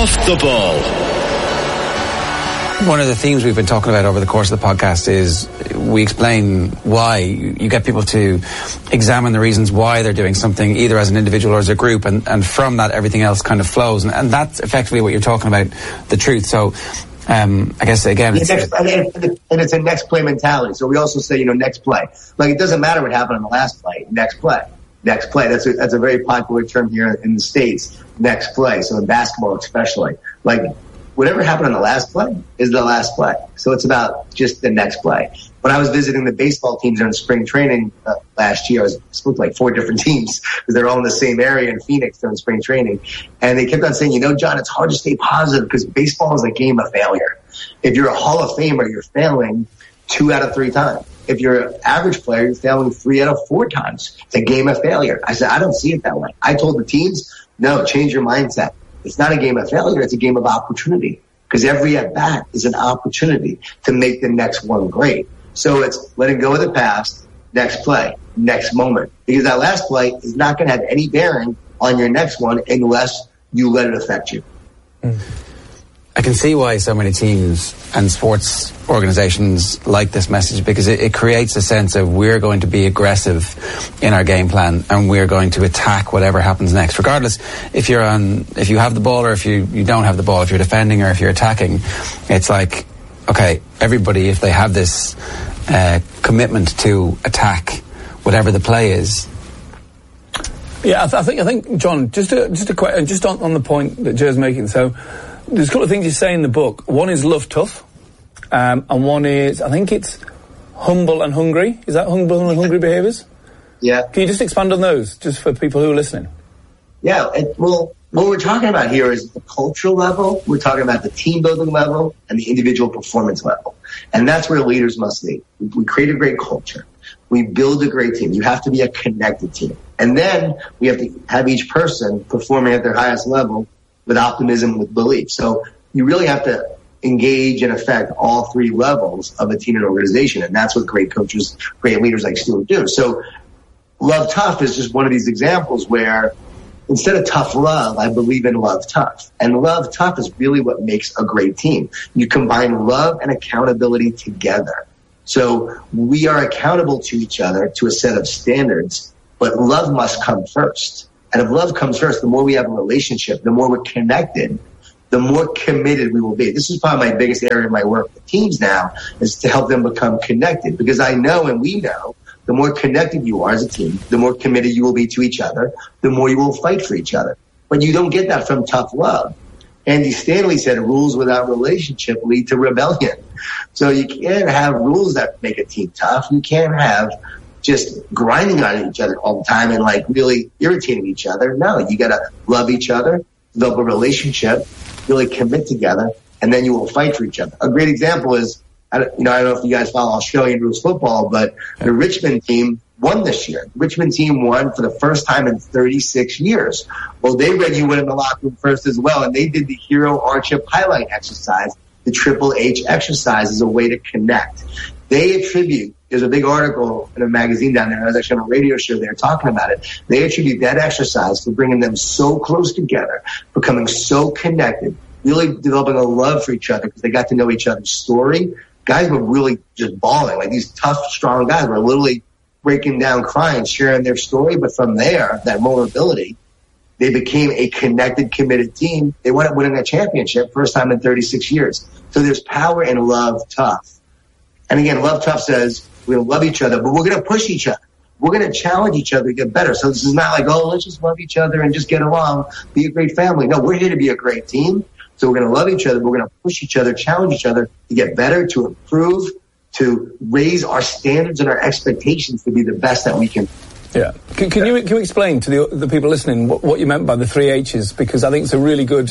Off the Ball. One of the themes we've been talking about over the course of the podcast is we explain why. You get people to examine the reasons why they're doing something, either as an individual or as a group, and from that everything else kind of flows. And that's effectively what you're talking about, the truth. So I guess, again... It's a next play mentality. So we also say, next play. Like, it doesn't matter what happened on the last play. Next play. Next play. That's a very popular term here in the States. Next play. So in basketball especially. Like, whatever happened on the last play is the last play. So it's about just the next play. When I was visiting the baseball teams during spring training last year, I spoke to like 4 different teams because they're all in the same area in Phoenix during spring training. And they kept on saying, John, it's hard to stay positive because baseball is a game of failure. If you're a Hall of Famer, you're failing 2 out of 3 times. If you're an average player, you're failing 3 out of 4 times. It's a game of failure. I said, I don't see it that way. I told the teams, no, change your mindset. It's not a game of failure. It's a game of opportunity, because every at-bat is an opportunity to make the next one great. So it's letting go of the past, next play, next moment, because that last play is not going to have any bearing on your next one unless you let it affect you. I can see why so many teams and sports organizations like this message, because it creates a sense of we're going to be aggressive in our game plan and we're going to attack whatever happens next, regardless if you have the ball or if you don't have the ball, if you're defending or if you're attacking. It's like, okay, everybody, if they have this commitment to attack whatever the play is. Yeah, I think, John, just on the point that Joe's making. So there's a couple of things you say in the book. One is love tough, and one is, I think it's humble and hungry. Is that humble and hungry behaviours? Yeah. Can you just expand on those, just for people who are listening? Yeah, well, what we're talking about here is the cultural level, we're talking about the team building level, and the individual performance level. And that's where leaders must be. We create a great culture. We build a great team. You have to be a connected team. And then we have to have each person performing at their highest level with optimism, with belief. So you really have to engage and affect all 3 levels of a team and organization. And that's what great coaches, great leaders like Stuart do. So love tough is just one of these examples where instead of tough love, I believe in love tough. And love tough is really what makes a great team. You combine love and accountability together. So we are accountable to each other to a set of standards, but love must come first. And if love comes first, the more we have a relationship, the more we're connected, the more committed we will be. This is probably my biggest area of my work with teams now, is to help them become connected. Because I know, and we know, the more connected you are as a team, the more committed you will be to each other, the more you will fight for each other. But you don't get that from tough love. Andy Stanley said rules without relationship lead to rebellion. So you can't have rules that make a team tough. You can't have just grinding on each other all the time and like really irritating each other. No, you got to love each other, develop a relationship, really commit together, and then you will fight for each other. A great example is, I don't know if you guys follow Australian rules football, but the Richmond team won this year. The Richmond team won for the first time in 36 years. Well, they read you went in the locker room first as well, and they did the hero R-chip highlight exercise, the Triple H exercise, as a way to connect. They attribute, there's a big article in a magazine down there, I was actually on a radio show there talking about it. They attribute that exercise to bringing them so close together, becoming so connected, really developing a love for each other because they got to know each other's story. Guys were really just bawling. Like these tough, strong guys were literally breaking down, crying, sharing their story. But from there, that vulnerability, they became a connected, committed team. They wound up winning a championship, first time in 36 years. So there's power in love tough. And again, love tough says we're going to love each other, but we're going to push each other. We're going to challenge each other to get better. So this is not like, oh, let's just love each other and just get along, be a great family. No, we're here to be a great team. So we're going to love each other. We're going to push each other, challenge each other to get better, to improve, to raise our standards and our expectations to be the best that we can. Yeah. Can you explain to the people listening what you meant by the 3 H's? Because I think it's a really good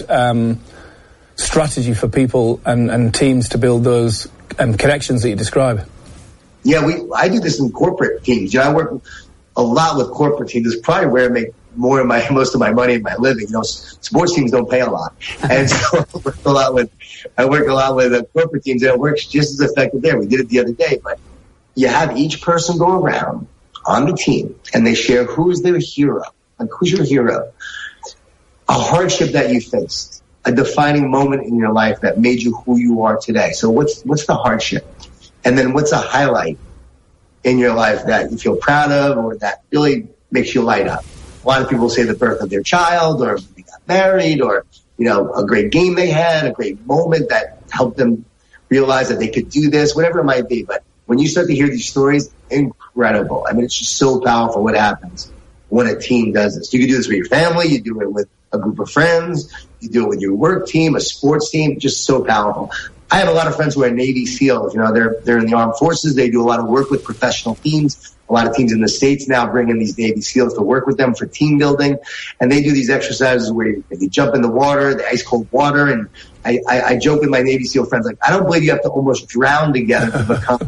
strategy for people and teams to build those connections that you describe. Yeah, I do this in corporate teams. I work a lot with corporate teams. It's probably where I make most of my money and my living. Sports teams don't pay a lot, and so I work a lot with corporate teams, and it works just as effective there. We did it the other day, but you have each person go around on the team, and they share who's their hero. Like, who's your hero? A hardship that you faced, a defining moment in your life that made you who you are today? So what's the hardship? And then what's a highlight in your life that you feel proud of or that really makes you light up? A lot of people say the birth of their child, or they got married, or, you know, a great game they had, a great moment that helped them realize that they could do this, whatever it might be. But when you start to hear these stories, incredible. I mean, it's just so powerful what happens when a team does this. You can do this with your family. You do it with a group of friends. You do it with your work team, a sports team. Just so powerful. I have a lot of friends who are Navy SEALs. You know, they're in the armed forces. They do a lot of work with professional teams. A lot of teams in the States now bring in these Navy SEALs to work with them for team building. And they do these exercises where you jump in the water, the ice cold water. And I joke with my Navy SEAL friends, like, I don't believe you have to almost drown together to become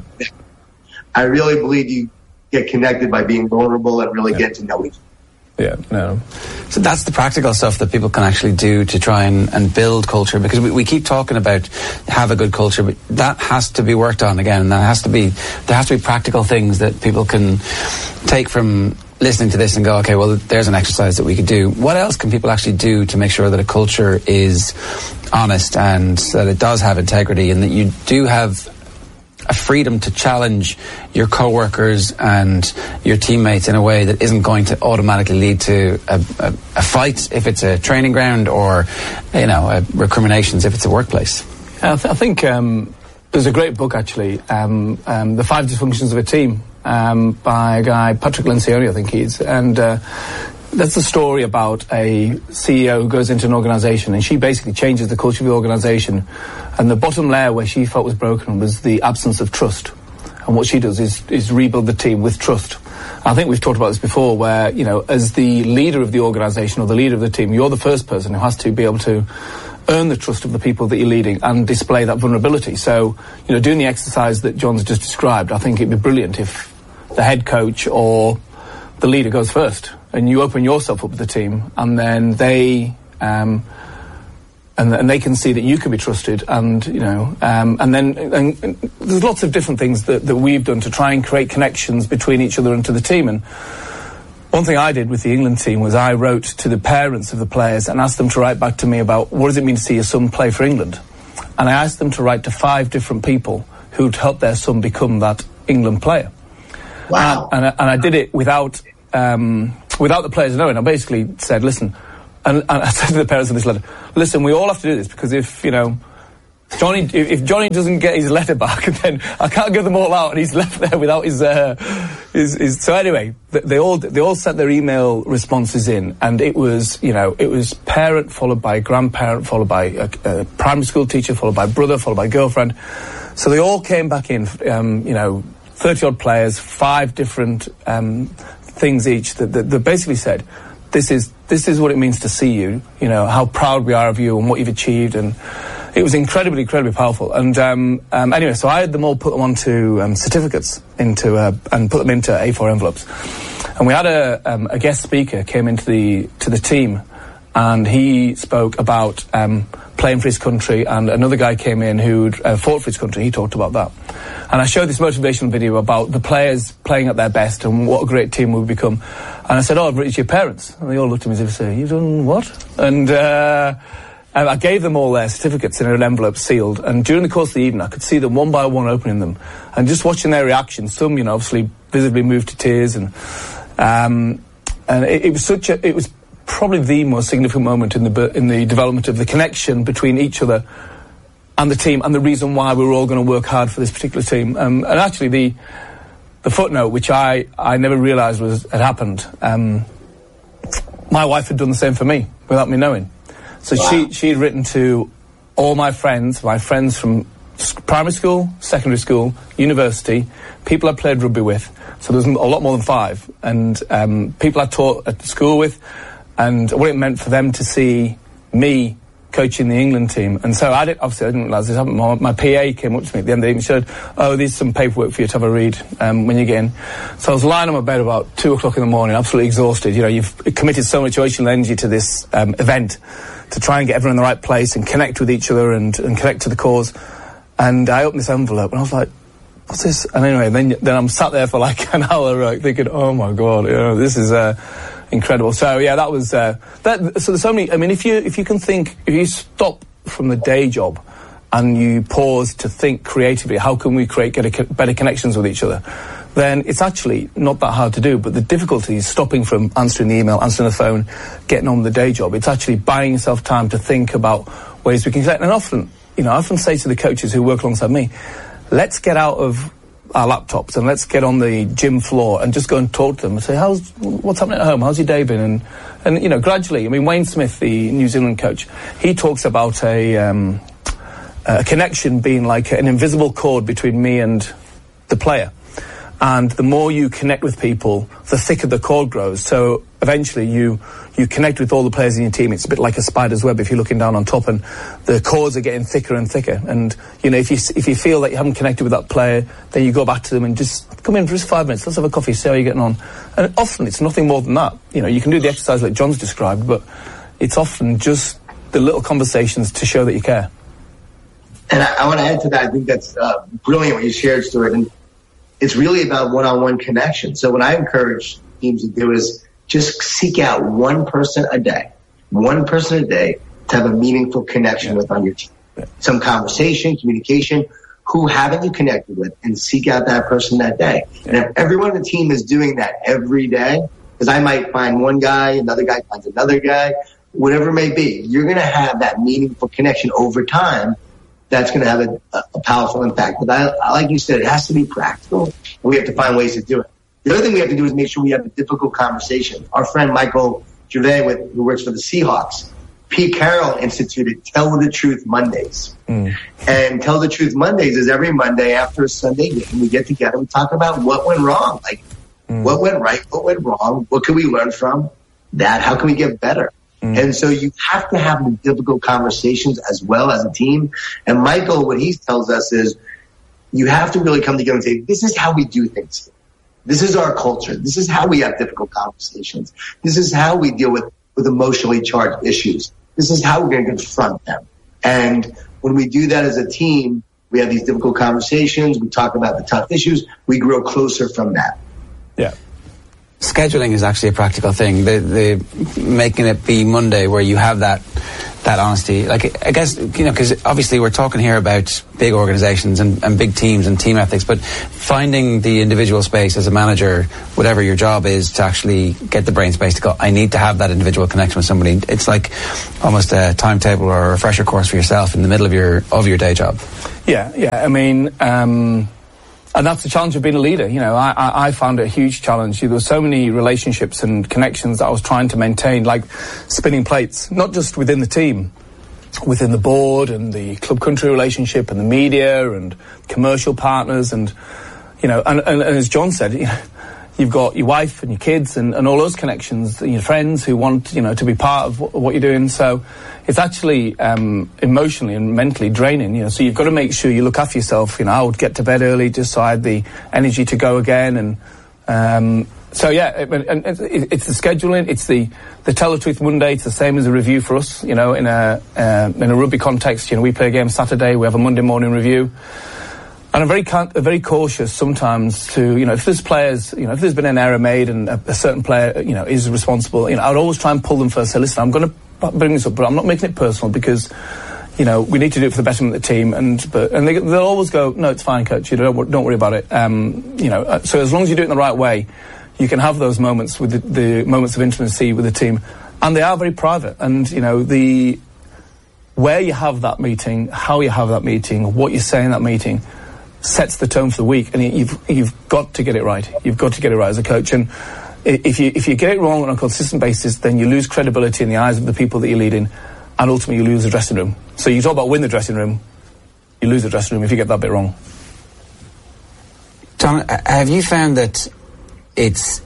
I really believe you get connected by being vulnerable and really get to know each other. Yeah, no. So that's the practical stuff that people can actually do to try and build culture, because we keep talking about have a good culture, but that has to be worked on again, and there has to be practical things that people can take from listening to this and go, okay, well, there's an exercise that we could do. What else can people actually do to make sure that a culture is honest and that it does have integrity and that you do have a freedom to challenge your co-workers and your teammates in a way that isn't going to automatically lead to a fight if it's a training ground, or, you know, recriminations if it's a workplace? I think there's a great book, actually, The 5 Dysfunctions of a Team, by a guy, Patrick Lencioni, I think he is, and that's a story about a CEO who goes into an organization and she basically changes the culture of the organization, and the bottom layer where she felt was broken was the absence of trust. And what she does is rebuild the team with trust. I think we've talked about this before, where, you know, as the leader of the organization or the leader of the team, you're the first person who has to be able to earn the trust of the people that you're leading and display that vulnerability. So, you know, doing the exercise that John's just described, I think it'd be brilliant if the head coach or the leader goes first and you open yourself up to the team, and then they and they can see that you can be trusted, and, you know, and there's lots of different things that we've done to try and create connections between each other and to the team. And one thing I did with the England team was I wrote to the parents of the players and asked them to write back to me about what does it mean to see your son play for England. And I asked them to write to 5 different people who'd helped their son become that England player. Wow. And I did it without the players knowing. I basically said, listen, and I said to the parents of this letter, listen, we all have to do this, because if, you know, if Johnny doesn't get his letter back, then I can't give them all out, and he's left there without his so anyway, they all sent their email responses in, and it was, you know, it was parent followed by grandparent followed by a primary school teacher followed by brother followed by girlfriend. So they all came back in, you know, 30 odd players, 5 different things each that basically said, this is what it means to see you, you know, how proud we are of you and what you've achieved. And it was incredibly powerful. And anyway, so I had them all put them onto certificates and put them into A4 envelopes. And we had a guest speaker came into the team, and he spoke about playing for his country, and another guy came in who'd fought for his country. He talked about that. And I showed this motivational video about the players playing at their best and what a great team we've become. And I said, I've written to your parents. And they all looked at me as if to say, you've done what? And I gave them all their certificates in an envelope sealed. And during the course of the evening, I could see them one by one opening them. And just watching their reactions, some, you know, obviously visibly moved to tears. And it was probably the most significant moment in the development of the connection between each other and the team, and the reason why we were all going to work hard for this particular team. And actually, the footnote, which I never realised had happened, my wife had done the same for me without me knowing. So wow. She had written to all my friends from primary school, secondary school, university, people I played rugby with. So there was a lot more than 5, and people I taught at school with, and what it meant for them to see me coaching the England team. And so I didn't realise this happened. My PA came up to me at the end of the evening and said, there's some paperwork for you to have a read when you get in. So I was lying on my bed about 2 o'clock in the morning, absolutely exhausted. You know, you've committed so much emotional energy to this event to try and get everyone in the right place and connect with each other and connect to the cause. And I opened this envelope and I was like, what's this? And anyway, then I'm sat there for like an hour, thinking, oh my God, you know, this is incredible. So yeah, that was that. So there's so many. I mean, if you can think, if you stop from the day job and you pause to think creatively, how can we create better connections with each other? Then it's actually not that hard to do. But the difficulty is stopping from answering the email, answering the phone, getting on with the day job. It's actually buying yourself time to think about ways we can connect. And often, I often say to the coaches who work alongside me, let's get out of our laptops and let's get on the gym floor and just go and talk to them and say, what's happening at home? How's your day been? And gradually, I mean, Wayne Smith, the New Zealand coach, he talks about a connection being like an invisible cord between me and the player. And the more you connect with people, the thicker the cord grows. So eventually you connect with all the players in your team. It's a bit like a spider's web if you're looking down on top, and the cords are getting thicker and thicker. And, if you feel that you haven't connected with that player, then you go back to them and just come in for just 5 minutes. Let's have a coffee, see how you're getting on. And often it's nothing more than that. You can do the exercise like John's described, but it's often just the little conversations to show that you care. And I want to add to that. I think that's brilliant what you shared, Stuart. And it's really about one-on-one connection. So what I encourage teams to do is just seek out one person a day to have a meaningful connection with on your team. Some conversation, communication. Who haven't you connected with? And seek out that person that day. And if everyone on the team is doing that every day, because I might find one guy, another guy finds another guy, whatever it may be, you're going to have that meaningful connection over time. That's going to have a powerful impact. But I like you said, it has to be practical, and we have to find ways to do it. The other thing we have to do is make sure we have a difficult conversation. Our friend Michael Gervais, who works for the Seahawks, Pete Carroll instituted Tell the Truth Mondays. And Tell the Truth Mondays is every Monday after a Sunday game, we get together and talk about what went wrong, like what went right, what went wrong, what can we learn from that, how can we get better? And so you have to have the difficult conversations as well as a team. And Michael, what he tells us is you have to really come together and say, this is how we do things. This is our culture. This is how we have difficult conversations. This is how we deal with emotionally charged issues. This is how we're going to confront them. And when we do that as a team, we have these difficult conversations. We talk about the tough issues. We grow closer from that. Yeah. Scheduling is actually a practical thing. The making it be Monday where you have that honesty. Like, I guess, because obviously we're talking here about big organizations and big teams and team ethics, but finding the individual space as a manager, whatever your job is, to actually get the brain space to go, I need to have that individual connection with somebody. It's like almost a timetable or a refresher course for yourself in the middle of your day job. Yeah. I mean, and that's the challenge of being a leader. I found it a huge challenge. There were so many relationships and connections that I was trying to maintain, like spinning plates, not just within the team, within the board and the club country relationship and the media and commercial partners and as John said, you've got your wife and your kids and all those connections, your friends who want, to be part of what you're doing. So it's actually emotionally and mentally draining, so you've got to make sure you look after yourself. I would get to bed early just so I had the energy to go again. And so, yeah, it's the scheduling, it's the Tell the Truth Monday. It's the same as a review for us, in a rugby context. We play a game Saturday, we have a Monday morning review. And I'm very cautious sometimes to, if there's players, if there's been an error made and a certain player, is responsible, I'd always try and pull them first. Say, listen, I'm going to bring this up, but I'm not making it personal because, we need to do it for the betterment of the team. And they'll always go, no, it's fine, coach. Don't worry about it. So as long as you do it in the right way, you can have those moments with the moments of intimacy with the team, and they are very private. And where you have that meeting, how you have that meeting, what you say in that meeting, sets the tone for the week, and you've got to get it right. You've got to get it right as a coach, and if you get it wrong on a consistent basis, then you lose credibility in the eyes of the people that you're leading, and ultimately you lose the dressing room. So you talk about win the dressing room, you lose the dressing room if you get that bit wrong. John, have you found that it's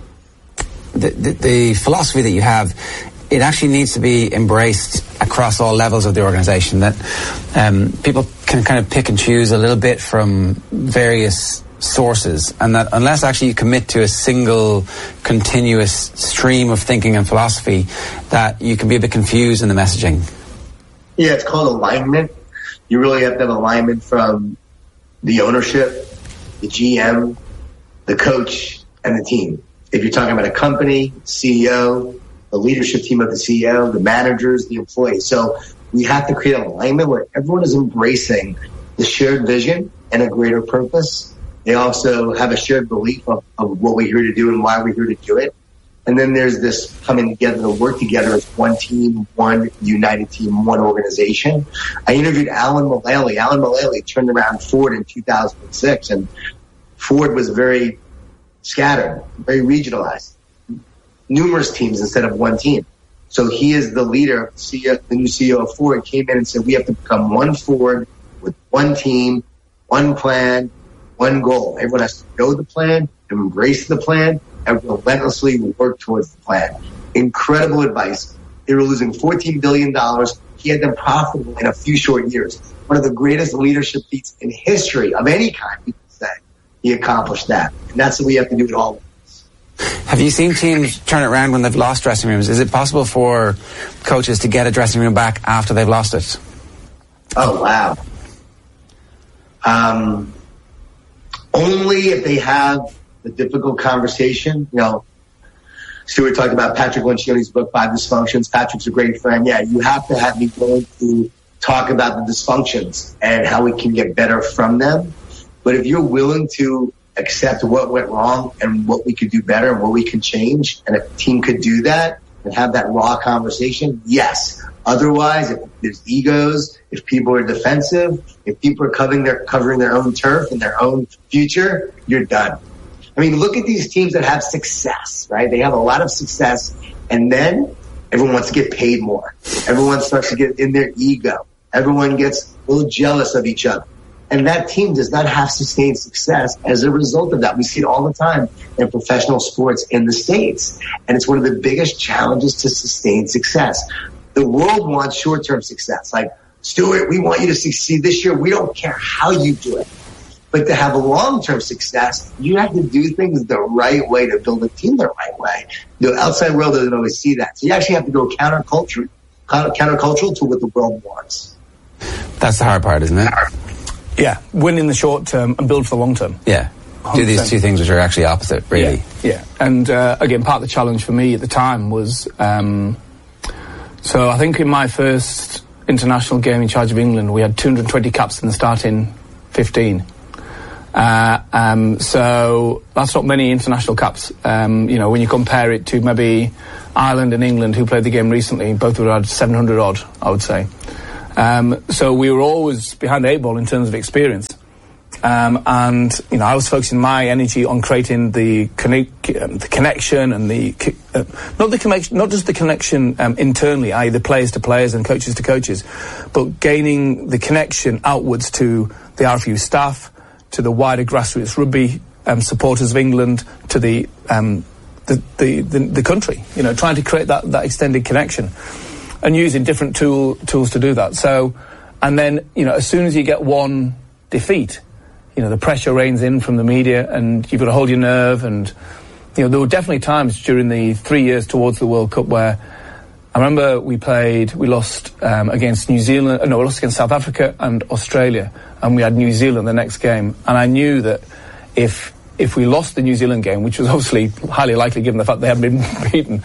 the philosophy that you have, it actually needs to be embraced across all levels of the organisation, that people can kind of pick and choose a little bit from various sources, and that unless actually you commit to a single continuous stream of thinking and philosophy, that you can be a bit confused in the messaging? Yeah, it's called alignment. You really have to have alignment from the ownership, the GM, the coach, and the team. if you're talking about a company, CEO, the leadership team of the CEO, the managers, the employees. So we have to create an alignment where everyone is embracing the shared vision and a greater purpose. They also have a shared belief of what we're here to do and why we're here to do it. And then there's this coming together to work together as one team, one united team, one organization. I interviewed Alan Mulally. Alan Mulally turned around Ford in 2006, and Ford was very scattered, very regionalized. Numerous teams instead of one team. So he is the leader, the new CEO of Ford, came in and said, we have to become one Ford with one team, one plan, one goal. Everyone has to know the plan, embrace the plan, and relentlessly work towards the plan. Incredible advice. They were losing $14 billion. He had them profitable in a few short years. One of the greatest leadership feats in history of any kind, we can say. He accomplished that. And that's what we have to do with all of us. Have you seen teams turn it around when they've lost dressing rooms? Is it possible for coaches to get a dressing room back after they've lost it? Oh, wow. Only if they have the difficult conversation. You know, Stuart talked about Patrick Lencioni's book, 5 Dysfunctions. Patrick's a great friend. Yeah, you have to have me willing to talk about the dysfunctions and how we can get better from them. But if you're willing to accept what went wrong and what we could do better and what we can change, and if a team could do that and have that raw conversation, yes. Otherwise, if there's egos, if people are defensive, if people are covering their own turf and their own future, you're done. I mean, look at these teams that have success, right? They have a lot of success, and then everyone wants to get paid more. Everyone starts to get in their ego. Everyone gets a little jealous of each other. And that team does not have sustained success as a result of that. We see it all the time in professional sports in the States. And it's one of the biggest challenges to sustain success. The world wants short-term success. Like, Stuart, we want you to succeed this year. We don't care how you do it. But to have a long-term success, you have to do things the right way to build a team the right way. The outside world doesn't always see that. So you actually have to go countercultural to what the world wants. That's the hard part, isn't it? Yeah, win in the short term and build for the long term. Yeah, 100%. Do these two things which are actually opposite, really. Yeah. And again, part of the challenge for me at the time was, so I think in my first international game in charge of England, we had 220 caps in the starting 15. So that's not many international caps. You know, when you compare it to maybe Ireland and England, who played the game recently, both would have had 700 odd, I would say. So we were always behind the 8 ball in terms of experience. And, you know, I was focusing my energy on creating the connection and not just the connection internally, i.e. the players to players and coaches to coaches, but gaining the connection outwards to the RFU staff, to the wider grassroots rugby supporters of England, to the country, you know, trying to create that extended connection and using different tools to do that. So, and then, you know, as soon as you get one defeat, you know, the pressure rains in from the media and you've got to hold your nerve. And, you know, there were definitely times during the 3 years towards the World Cup where I remember we lost against New Zealand, we lost against South Africa and Australia, and we had New Zealand the next game. And I knew that if we lost the New Zealand game, which was obviously highly likely given the fact they hadn't been beaten,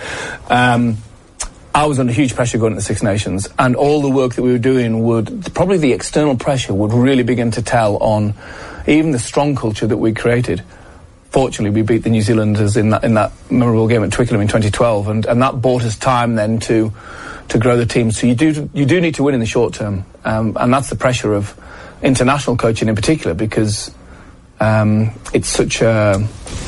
I was under huge pressure going to the Six Nations, and all the work that we were doing probably the external pressure would really begin to tell on even the strong culture that we created. Fortunately, we beat the New Zealanders in that memorable game at Twickenham in 2012, and that bought us time then to grow the team. So you do need to win in the short term, and that's the pressure of international coaching in particular, because it's such a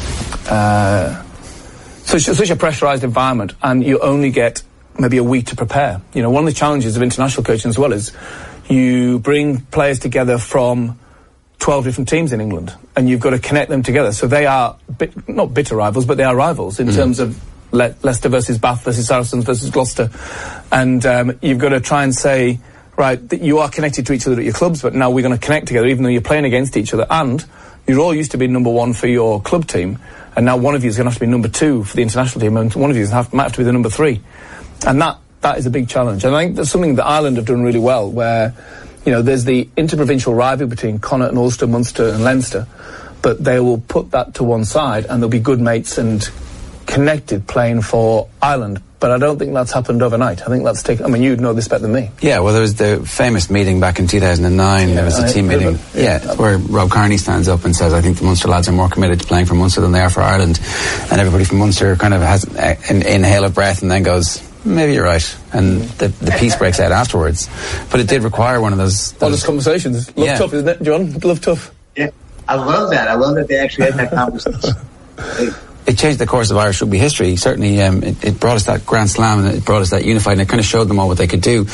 pressurized environment, and you only get maybe a week to prepare. You know, one of the challenges of international coaching as well is you bring players together from 12 different teams in England, and you've got to connect them together. So they are not bitter rivals, but they are rivals in terms of Leicester versus Bath versus Saracens versus Gloucester. And you've got to try and say, right, that you are connected to each other at your clubs, but now we're going to connect together, even though you're playing against each other. And you're all used to being number one for your club team, and now one of you is going to have to be number two for the international team, and one of you might have to be the number three. And that is a big challenge. And I think that's something that Ireland have done really well, where, you know, there's the interprovincial rivalry between Connacht and Ulster, Munster and Leinster, but they will put that to one side and they'll be good mates and connected playing for Ireland. But I don't think that's happened overnight. I think that's taken... I mean, you'd know this better than me. Yeah, well, there was the famous meeting back in 2009. There was a team meeting, where Rob Kearney stands up and says, I think the Munster lads are more committed to playing for Munster than they are for Ireland. And everybody from Munster kind of has an inhale of breath and then goes, maybe you're right. And the piece breaks out afterwards. But it did require one of those conversations. Love tough, isn't it, John? Love tough. Yeah, I love that. I love that they actually had that conversation. It changed the course of Irish rugby history. Certainly, it brought us that Grand Slam, and it brought us that unified, and it kind of showed them all what they could do.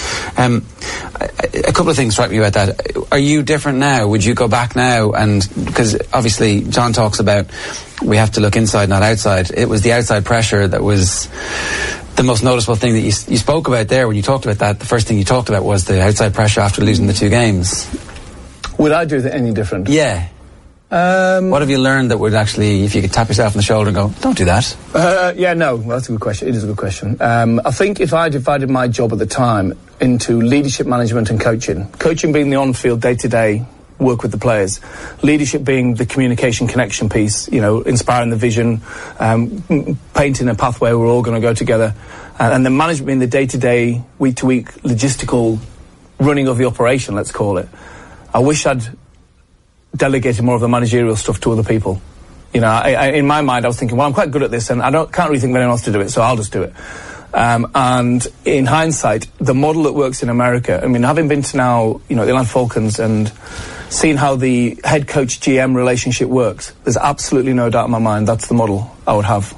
A couple of things strike me about that. Are you different now? Would you go back now? And because obviously John talks about we have to look inside, not outside. It was the outside pressure that was the most noticeable thing that you spoke about there when you talked about that. The first thing you talked about was the outside pressure after losing the 2 games. Would I do any different? Yeah. What have you learned that would actually, if you could tap yourself on the shoulder and go, don't do that? No, that's a good question. It is a good question. I think if I divided my job at the time into leadership, management and coaching being the on-field day-to-day work with the players, leadership being the communication connection piece, inspiring the vision, painting a pathway we're all going to go together, and then management being the day-to-day, week-to-week logistical running of the operation, let's call it. I wish I'd delegated more of the managerial stuff to other people. In my mind, I was thinking, well, I'm quite good at this, and can't really think of anyone else to do it, so I'll just do it. And in hindsight, the model that works in America, I mean, having been to now, the Atlanta Falcons and seen how the head coach GM relationship works, there's absolutely no doubt in my mind that's the model I would have,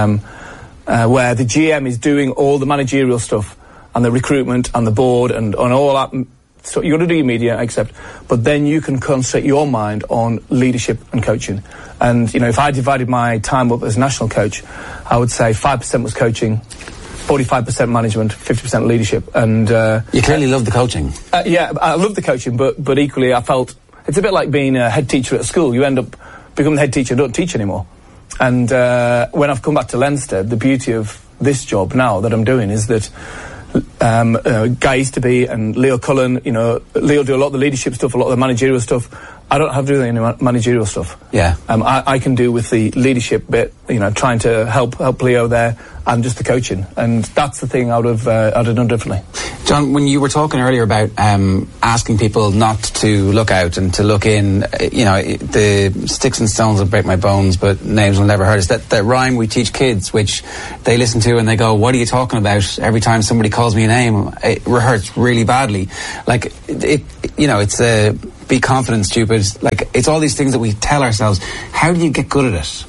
where the GM is doing all the managerial stuff and the recruitment and the board and on all that. So you're going to do your media, but then you can concentrate your mind on leadership and coaching. And, if I divided my time up as national coach, I would say 5% was coaching, 45% management, 50% leadership. And you clearly love the coaching. Yeah, I love the coaching, but equally I felt it's a bit like being a head teacher at a school. You end up becoming the head teacher, don't teach anymore. And when I've come back to Leinster, the beauty of this job now that I'm doing is that Guy Easterby and Leo Cullen, Leo do a lot of the leadership stuff, a lot of the managerial stuff. I don't have to do any managerial stuff. Yeah. I can do with the leadership bit, trying to help Leo there, and just the coaching. And that's the thing I'd have done differently. John, when you were talking earlier about asking people not to look out and to look in, the sticks and stones will break my bones, but names will never hurt us. That rhyme we teach kids, which they listen to and they go, what are you talking about? Every time somebody calls me a name, it hurts really badly. Like, it's be confident, stupid. Like, it's all these things that we tell ourselves. How do you get good at it?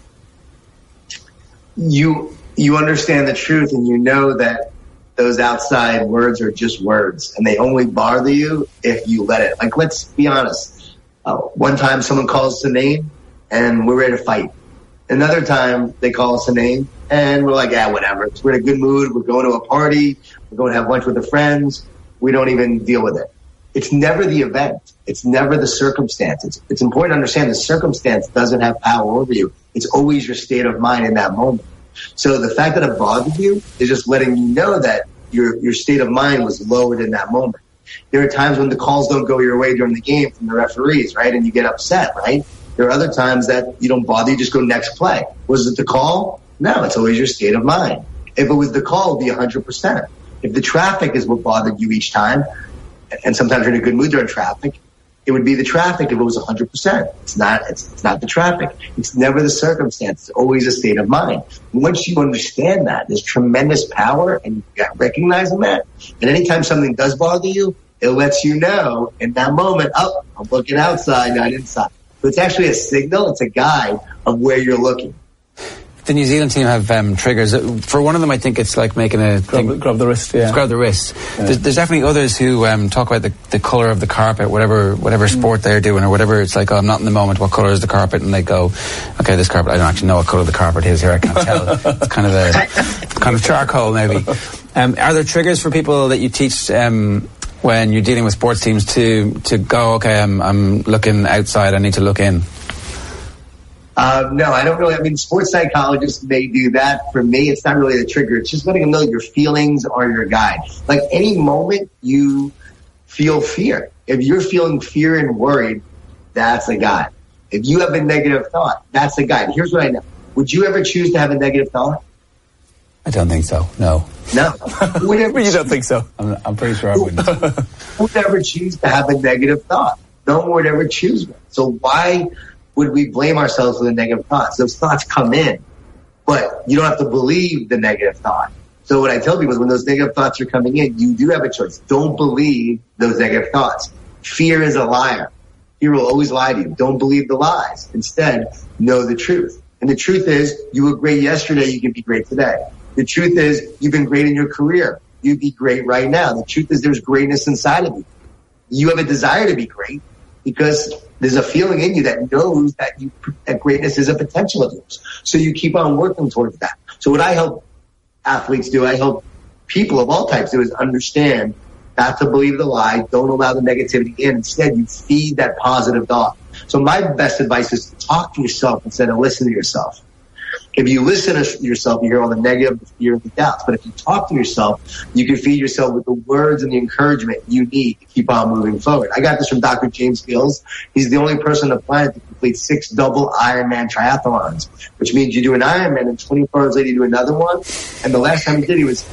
You understand the truth, and you know that those outside words are just words, and they only bother you if you let it. Like, let's be honest. One time someone calls us a name, and we're ready to fight. Another time they call us a name, and we're like, whatever. We're in a good mood. We're going to a party. We're going to have lunch with the friends. We don't even deal with it. It's never the event. It's never the circumstance. It's important to understand the circumstance doesn't have power over you. It's always your state of mind in that moment. So the fact that it bothered you is just letting you know that your state of mind was lowered in that moment. There are times when the calls don't go your way during the game from the referees, right? And you get upset, right? There are other times that you don't bother, you just go next play. Was it the call? No, it's always your state of mind. If it was the call, it would be 100%. If the traffic is what bothered you each time, and sometimes you're in a good mood during traffic, it would be the traffic if it was 100%. It's not the traffic. It's never the circumstance. It's always a state of mind. And once you understand that, there's tremendous power, and you got recognizing that. And anytime something does bother you, it lets you know in that moment, I'm looking outside, not inside. So it's actually a signal. It's a guide of where you're looking. The New Zealand team have triggers. For one of them, I think it's like making a grab the wrist. Yeah, grab the wrist. Yeah. There's definitely others who talk about the colour of the carpet, whatever sport they're doing or whatever. It's like, I'm not in the moment. What colour is the carpet? And they go, okay, this carpet. I don't actually know what colour the carpet is here. I can't tell. It's kind of charcoal maybe. Are there triggers for people that you teach when you're dealing with sports teams to go, okay, I'm looking outside. I need to look in? No, I don't really. I mean, sports psychologists may do that. For me, it's not really the trigger. It's just letting them know your feelings are your guide. Like, any moment you feel fear, if you're feeling fear and worried, that's a guide. If you have a negative thought, that's a guide. Here's what I know. Would you ever choose to have a negative thought? I don't think so. No. No. You don't think so? I'm pretty sure I wouldn't. Who would ever choose to have a negative thought? No one would ever choose one. So why would we blame ourselves for the negative thoughts? Those thoughts come in, but you don't have to believe the negative thought. So what I tell people is when those negative thoughts are coming in, you do have a choice. Don't believe those negative thoughts. Fear is a liar. Fear will always lie to you. Don't believe the lies. Instead, know the truth. And the truth is, you were great yesterday, you can be great today. The truth is, you've been great in your career. You'd be great right now. The truth is, there's greatness inside of you. You have a desire to be great because there's a feeling in you that knows that that greatness is a potential of yours. So you keep on working towards that. So what I help athletes do, I help people of all types do, is understand not to believe the lie. Don't allow the negativity in. Instead, you feed that positive thought. So my best advice is to talk to yourself instead of listen to yourself. If you listen to yourself, you hear all the negative, the fear, and the doubts. But if you talk to yourself, you can feed yourself with the words and the encouragement you need to keep on moving forward. I got this from Dr. James Fields. He's the only person on the planet to complete 6 double Ironman triathlons, which means you do an Ironman and 24 hours later you do another one. And the last time he did, he was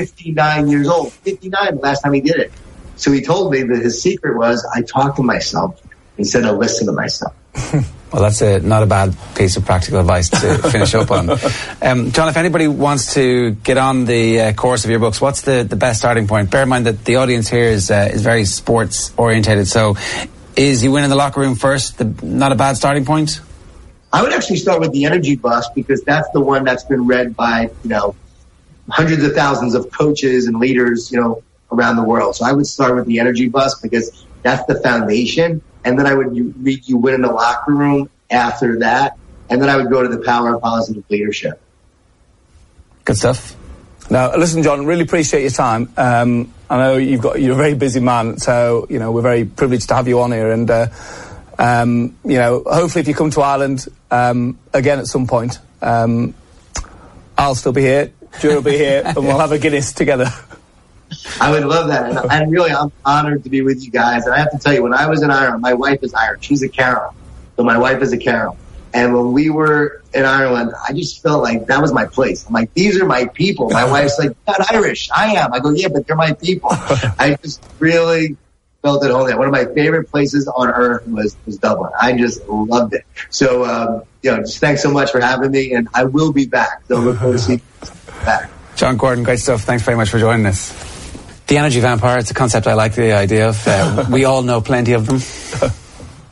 59 years old. 59 the last time he did it. So he told me that his secret was, I talk to myself instead of listen to myself. Well, that's not a bad piece of practical advice to finish up on. John, if anybody wants to get on the course of your books, what's the best starting point? Bear in mind that the audience here is very sports orientated. So is you win in the locker room first not a bad starting point? I would actually start with the Energy Bus because that's the one that's been read by, hundreds of thousands of coaches and leaders, around the world. So I would start with the Energy Bus because that's the foundation. And then I would read You Win in the Locker Room after that. And then I would go to The Power of Positive Leadership. Good stuff. Now, listen, John, really appreciate your time. I know you're a very busy man, so, we're very privileged to have you on here. And, hopefully if you come to Ireland again at some point, I'll still be here, Drew will be here, and we'll have a Guinness together. I would love that. And really, I'm honored to be with you guys. And I have to tell you, when I was in Ireland, my wife is Irish. She's a Carol. So my wife is a Carol. And when we were in Ireland, I just felt like that was my place. I'm like, these are my people. My wife's like, not Irish. I am. I go, yeah, but they're my people. I just really felt at home there. One of my favorite places on earth was Dublin. I just loved it. So, just thanks so much for having me. And I will be back. So look forward to seeing you back. John Gordon, great stuff. Thanks very much for joining us. The energy vampire, it's a concept I like the idea of. We all know plenty of them.